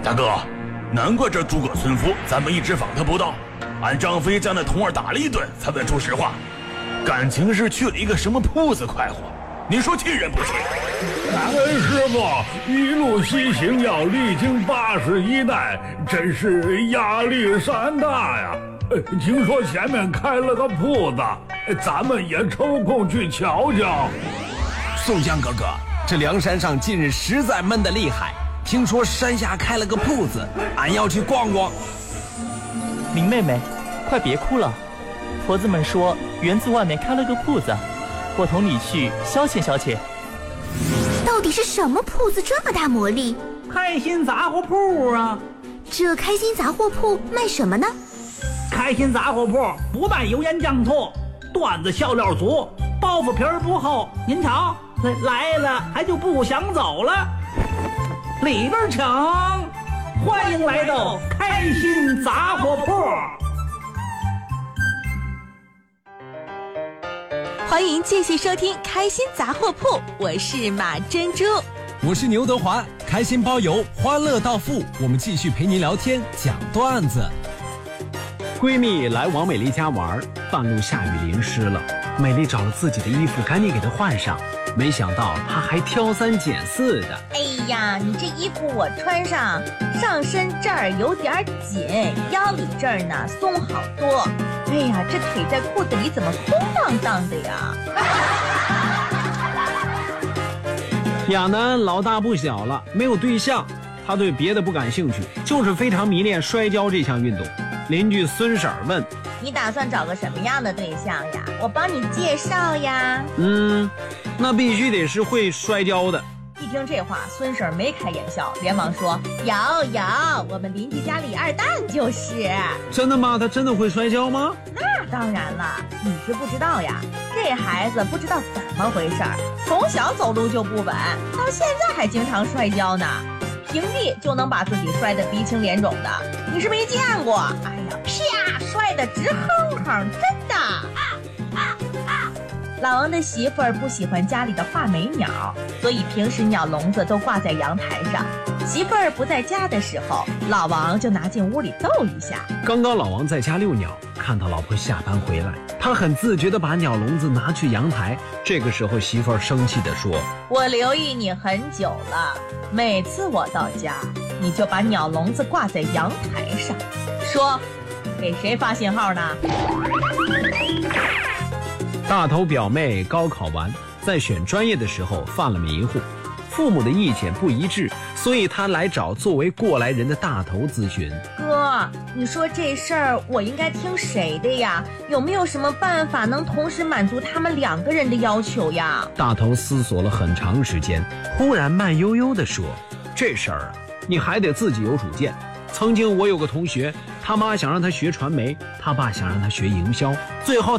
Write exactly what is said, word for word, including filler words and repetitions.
大哥，难怪这诸葛村夫咱们一直访他不到，俺张飞将那童儿打了一顿才问出实话，感情是去了一个什么铺子快活，你说气人不气？ 哎，师傅，一路西行要历经八十一难，真是压力山大呀。听说前面开了个铺子，咱们也抽空去瞧瞧。 宋江哥哥，这梁山上近日实在闷得厉害，听说山下开了个铺子，俺要去逛逛。 林妹妹，快别哭了，婆子们说园子外面开了个铺子，我同你去消遣消遣。 到底是什么铺子这么大魔力？ 开心杂货铺啊！ 这开心杂货铺卖什么呢？ 开心杂货铺不卖油盐酱醋，段子笑料足，包袱皮儿不厚。您瞧，来了还就不想走了。里边请，欢迎来到开心杂货铺。 欢迎继续收听开心杂货铺，我是马珍珠， 我是牛德华，开心包邮，欢乐到付，我们继续陪您聊天讲段子。 闺蜜来王美丽家玩，半路下雨淋湿了，美丽找了自己的衣服赶紧给她换上，没想到她还挑三拣四的。 哎呀，你这衣服我穿上，上身这儿有点紧，腰里这儿呢松好多。哎呀，这腿在裤子里怎么空荡荡的呀？ 亚楠老大不小了，没有对象，他对别的不感兴趣，就是非常迷恋摔跤这项运动。邻居孙婶儿问： 你打算找个什么样的对象呀？我帮你介绍呀。 嗯，那必须得是会摔跤的。 一听这话，孙婶儿没开眼笑，连忙说：有有，我们邻居家李二蛋就是。 真的吗？他真的会摔跤吗？ 那当然了，你是不知道呀，这孩子不知道怎么回事儿，从小走路就不稳，到现在还经常摔跤呢，平地就能把自己摔得鼻青脸肿的，你是没见过。哎呀，啪，摔得直哼哼，真的。啊啊啊！老王的媳妇儿不喜欢家里的画眉鸟，所以平时鸟笼子都挂在阳台上。媳妇儿不在家的时候，老王就拿进屋里逗一下。 刚刚老王在家遛鸟，看到老婆下班回来，他很自觉地把鸟笼子拿去阳台。这个时候媳妇儿生气地说： 我留意你很久了，每次我到家你就把鸟笼子挂在阳台上，说给谁发信号呢？ 大头表妹高考完，在选专业的时候犯了迷糊，父母的意见不一致，所以她来找作为过来人的大头咨询。 哥，你说这事儿我应该听谁的呀？有没有什么办法能同时满足他们两个人的要求呀？ 大头思索了很长时间，忽然慢悠悠地说：这事儿啊，你还得自己有主见。曾经我有个同学，他妈想让他学传媒，他爸想让他学营销，最后